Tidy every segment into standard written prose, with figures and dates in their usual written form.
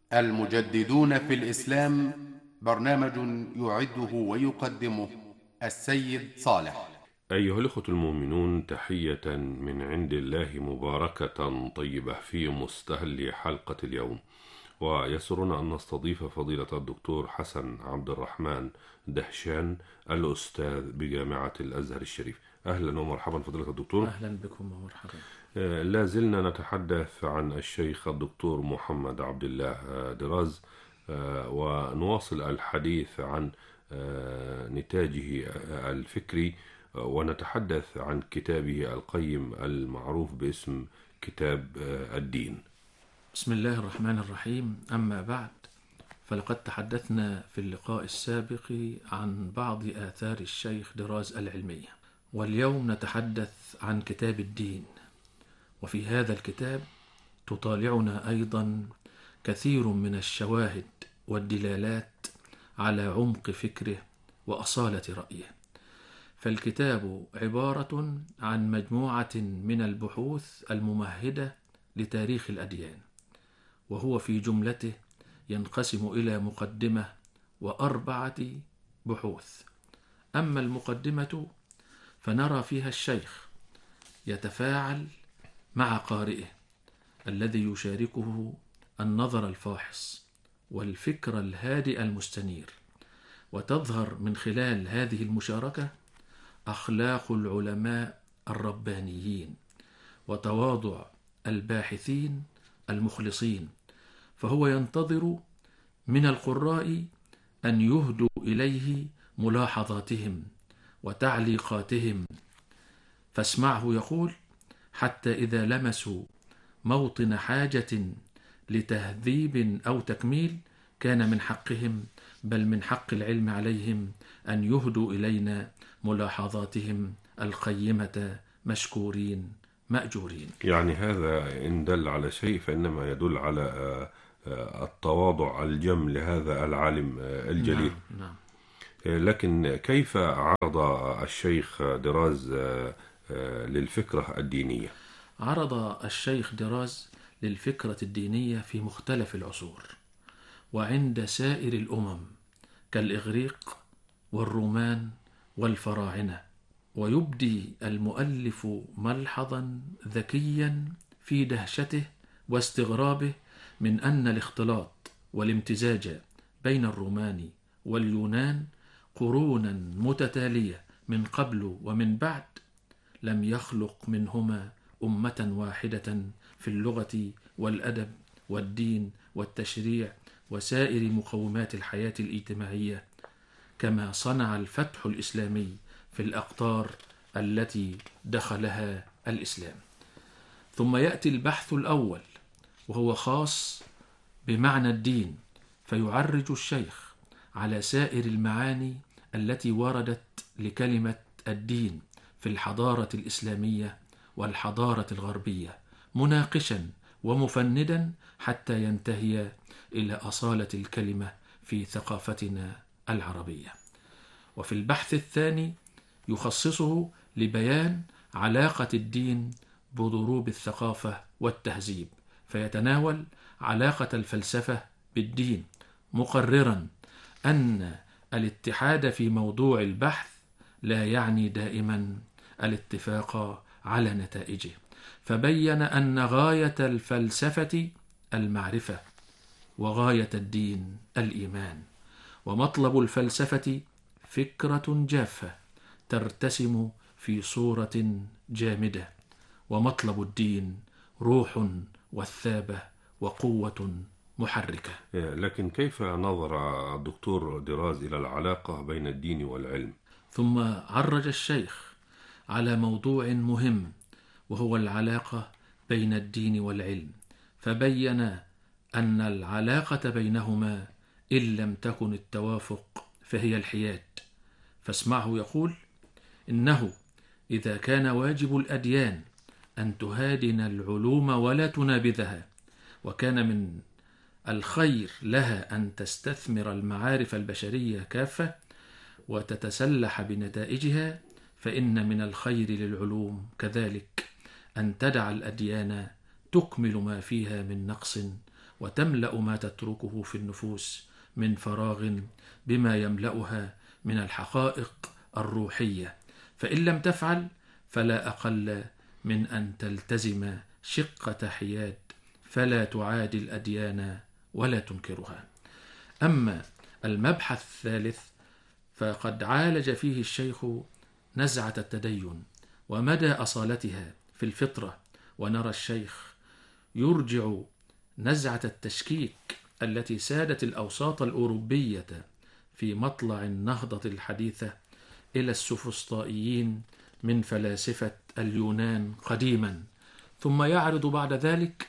المجددون في الإسلام، برنامج يعده ويقدمه السيد صالح. أيها الأخوة المؤمنون، تحية من عند الله مباركة طيبة في مستهل حلقة اليوم. ويسرنا أن نستضيف فضيلة الدكتور حسن عبد الرحمن دهشان، الأستاذ بجامعة الأزهر الشريف. أهلا ومرحبا فضيلة الدكتور. أهلا بكم ومرحبا. لا زلنا نتحدث عن الشيخ الدكتور محمد عبد الله دراز، ونواصل الحديث عن نتاجه الفكري، ونتحدث عن كتابه القيم المعروف باسم كتاب الدين. بسم الله الرحمن الرحيم. أما بعد، فلقد تحدثنا في اللقاء السابق عن بعض آثار الشيخ دراز العلمية، واليوم نتحدث عن كتاب الدين. وفي هذا الكتاب تطالعنا أيضا كثير من الشواهد والدلالات على عمق فكره وأصالة رأيه. فالكتاب عبارة عن مجموعة من البحوث الممهدة لتاريخ الأديان، وهو في جملته ينقسم إلى مقدمة وأربعة بحوث. أما المقدمة فنرى فيها الشيخ يتفاعل مع قارئه الذي يشاركه النظر الفاحص والفكر الهادئ المستنير، وتظهر من خلال هذه المشاركة أخلاق العلماء الربانيين وتواضع الباحثين المخلصين. فهو ينتظر من القراء أن يهدوا إليه ملاحظاتهم وتعليقاتهم، فاسمعه يقول: حتى إذا لمسوا موطن حاجة لتهذيب أو تكميل كان من حقهم، بل من حق العلم عليهم، أن يهدوا إلينا ملاحظاتهم القيمة مشكورين مأجورين. يعني هذا إن دل على شيء فإنما يدل على التواضع الجم لهذا العالم الجليل. نعم. لكن كيف عرض الشيخ دراز للفكرة الدينية؟ عرض الشيخ دراز للفكرة الدينية في مختلف العصور وعند سائر الأمم كالإغريق والرومان والفراعنة، ويبدي المؤلف ملحظا ذكيا في دهشته واستغرابه من أن الاختلاط والامتزاج بين الرومان واليونان قرونا متتالية من قبل ومن بعد لم يخلق منهما أمة واحدة في اللغة والأدب والدين والتشريع وسائر مقومات الحياة الاجتماعية، كما صنع الفتح الإسلامي في الأقطار التي دخلها الإسلام. ثم يأتي البحث الأول وهو خاص بمعنى الدين، فيعرج الشيخ على سائر المعاني التي وردت لكلمة الدين في الحضارة الإسلامية والحضارة الغربية، مناقشا ومفندا حتى ينتهي إلى أصالة الكلمة في ثقافتنا العربية. وفي البحث الثاني يخصصه لبيان علاقة الدين بضروب الثقافة والتهذيب، فيتناول علاقة الفلسفة بالدين، مقررا أن الاتحاد في موضوع البحث لا يعني دائما الاتفاق على نتائجه، فبين أن غاية الفلسفة المعرفة وغاية الدين الإيمان، ومطلب الفلسفة فكرة جافة ترتسم في صورة جامدة، ومطلب الدين روح وثابة وقوة محركة. لكن كيف نظر الدكتور دراز إلى العلاقة بين الدين والعلم؟ ثم عرج الشيخ على موضوع مهم وهو العلاقة بين الدين والعلم، فبين أن العلاقة بينهما إن لم تكن التوافق فهي الحياد. فاسمعه يقول: إنه إذا كان واجب الأديان أن تهادن العلوم ولا تنابذها، وكان من الخير لها أن تستثمر المعارف البشرية كافة وتتسلح بنتائجها، فإن من الخير للعلوم كذلك أن تدع الأديان تكمل ما فيها من نقص وتملأ ما تتركه في النفوس من فراغ بما يملأها من الحقائق الروحية، فإن لم تفعل فلا أقل من أن تلتزم شقة حياد، فلا تعادي الأديان ولا تنكرها. أما المبحث الثالث فقد عالج فيه الشيخ نزعة التدين ومدى أصالتها في الفطرة، ونرى الشيخ يرجع نزعة التشكيك التي سادت الأوساط الأوروبية في مطلع النهضة الحديثة إلى السفسطائيين من فلاسفة اليونان قديما، ثم يعرض بعد ذلك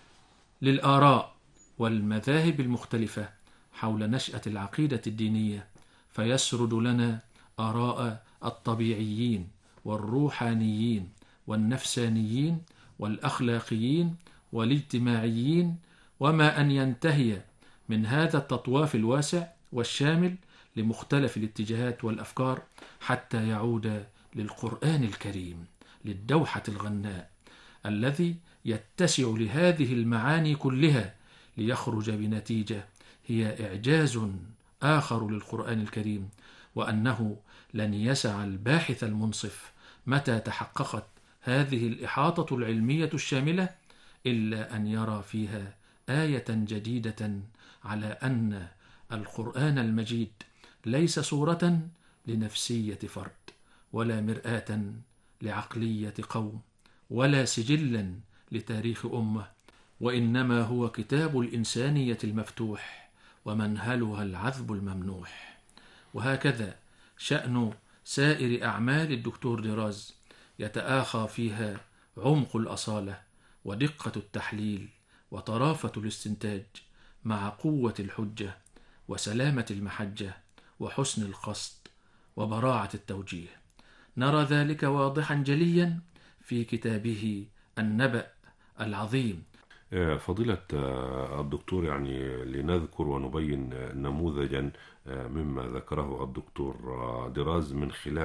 للآراء والمذاهب المختلفة حول نشأة العقيدة الدينية، فيسرد لنا آراء الطبيعيين والروحانيين والنفسانيين والأخلاقيين والاجتماعيين، وما أن ينتهي من هذا التطواف الواسع والشامل لمختلف الاتجاهات والأفكار حتى يعود للقرآن الكريم، للدوحة الغناء الذي يتسع لهذه المعاني كلها ليخرج بنتيجة هي إعجاز آخر للقرآن الكريم، وأنه لن يسع الباحث المنصف متى تحققت هذه الإحاطة العلمية الشاملة إلا أن يرى فيها آية جديدة على أن القرآن المجيد ليس صورة لنفسية فرد، ولا مرآة لعقلية قوم، ولا سجلا لتاريخ أمة، وإنما هو كتاب الإنسانية المفتوح ومنهلها العذب الممنوح. وهكذا شأن سائر أعمال الدكتور دراز، يتآخى فيها عمق الأصالة ودقة التحليل وطرافة الاستنتاج مع قوة الحجة وسلامة المحجة وحسن القصد وبراعة التوجيه. نرى ذلك واضحا جليا في كتابه النبأ العظيم. فضيلة الدكتور، يعني لنذكر ونبين نموذجا مما ذكره الدكتور دراز من خلال